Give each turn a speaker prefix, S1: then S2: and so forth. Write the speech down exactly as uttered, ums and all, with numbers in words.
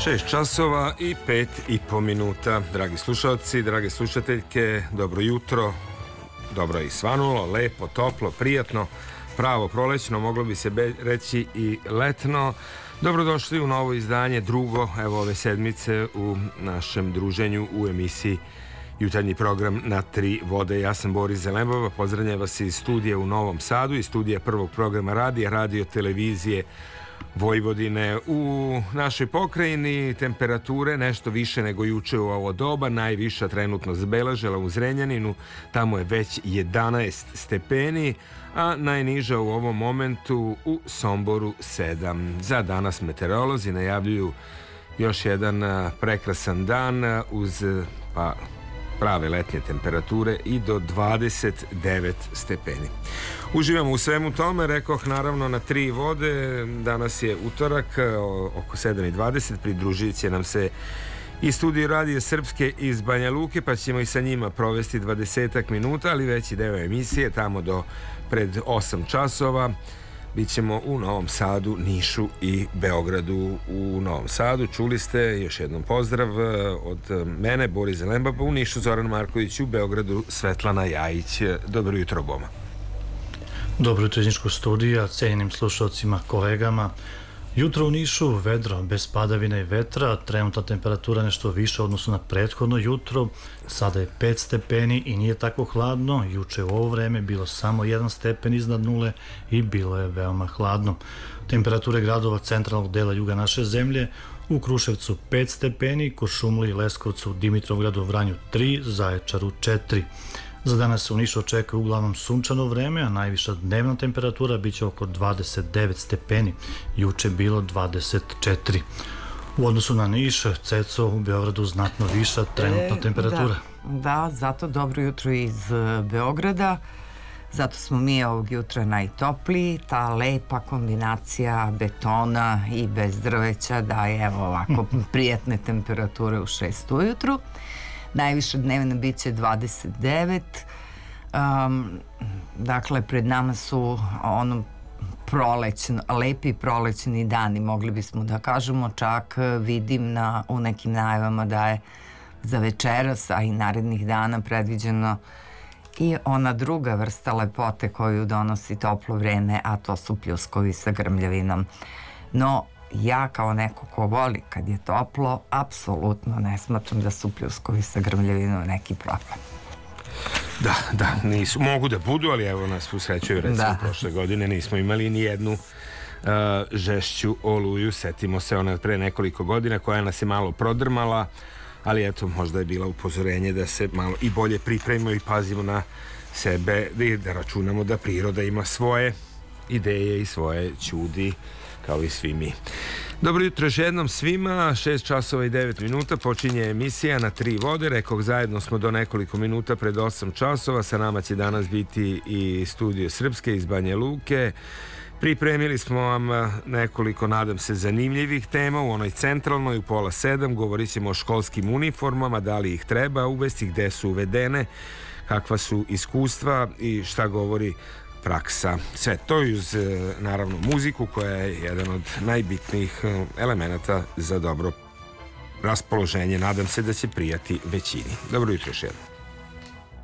S1: Šest časova i pet i po minuta. Dragi slušalci, drage slušateljke, dobro jutro. Dobro je i svanulo, lepo, toplo, prijatno, pravo prolećno, moglo bi se reći i letno. Dobrodošli u novo izdanje, drugo, evo ove sedmice u našem druženju u emisiji Jutarnji program na tri vode. Ja sam Boris Zelembova, pozdravljam vas iz studija u Novom Sadu, iz studija prvog programa radija, radio televizije Vojvodine. U našoj pokrajini temperature nešto više nego juče u ovo doba, najviša trenutno zabeležila u Zrenjaninu, tamo je već jedanaest stepeni, a najniža u ovom momentu u Somboru sedam. Za danas meteorolozi najavljuju još jedan prekrasan dan uz pa prave letnje temperature i do dvadeset devet stepeni. Uživamo u svemu tome, rekoh naravno na tri vode. Danas je utorak, oko sedam i dvadeset, pridružit će nam se i studio Radija Srpske iz Banja Luke, pa ćemo i sa njima provesti dvadesetak minuta, ali veći deo emisije tamo do pred osam časova bićemo u Novom Sadu, Nišu i Beogradu. U Novom Sadu čuli ste, još jednom pozdrav od mene, Boris Zelembaba, u Nišu Zoran Marković, u Beogradu Svetlana Jajić. Dobro jutro, Boma.
S2: Dobro jutro iz Niškog studija, cijenjenim slušalcima, kolegama. Jutro u Nišu, vedro, bez padavina i vetra, trenutna temperatura nešto više odnosno na prethodno jutro, sada je pet stepeni i nije tako hladno, juče u ovo vreme bilo samo jedan stepen iznad nule i bilo je veoma hladno. Temperature gradova centralnog dela juga naše zemlje, u Kruševcu pet stepeni, Kuršumliji, Leskovcu, Dimitrovgradu, Vranju tri, Zaječaru četiri. Za danas se u Nišu očekuje uglavnom sunčano vreme, a najviša dnevna temperatura biće oko dvadeset devet stepeni, juče bilo dvadeset četiri. U odnosu na Niš, Ceco, u Beogradu znatno viša trenutna temperatura.
S3: Da, da, zato dobro jutro iz Beograda, zato smo mi ovog jutra najtopliji, ta lepa kombinacija betona i bezdrveća daje evo ovako prijatne temperature u šest ujutru. Najviše dnevna bit će dvadeset devet. Um, dakle, pred nama su ono prolećno, lepi prolećni dani, mogli bismo da kažemo, čak vidim na, u nekim najavama da je za večeras, a i narednih dana predviđeno i ona druga vrsta lepote koju donosi toplo vreme, a to su pljuskovi sa grmljavinom. No, ja kao neko ko voli kad je toplo, apsolutno ne smatram da su pljuskovi sa grmljavinom neki problem.
S1: Da, da, nisu, mogu da budu, ali evo nas usrećuju, recimo da. Prošle godine nismo imali ni jednu uh, žešću oluju, setimo se ona pre nekoliko godina koja nas je malo prodrmala, ali eto možda je bila upozorenje da se malo i bolje pripremimo i pazimo na sebe, da, da računamo da priroda ima svoje ideje i svoje ćudi kao i svi mi. Dobro jutro još jednom svima, šest časova i devet minuta, počinje emisija na tri vode, rekoh zajedno smo do nekoliko minuta pred osam časova, sa nama će danas biti i studio Srpske iz Banja Luke. Pripremili smo vam nekoliko, nadam se, zanimljivih tema. U onoj centralnoj u pola sedam govorit ćemo o školskim uniformama, da li ih treba uvesti, gde su uvedene, kakva su iskustva i šta govori praksa. Sve to uz naravno muziku koja je jedan od najbitnijih elemenata za dobro raspoloženje. Nadam se da će prijati većini. Dobro jutro još jednom.